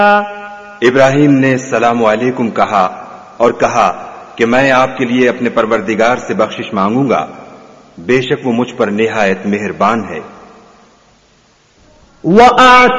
इब्राहिम ने सलाम अलैकुम कहा और कहा कि मैं आपके लिए अपने परवरदिगार से बख्शिश मांगूंगा, बेशक वो मुझ पर निहायत मेहरबान है।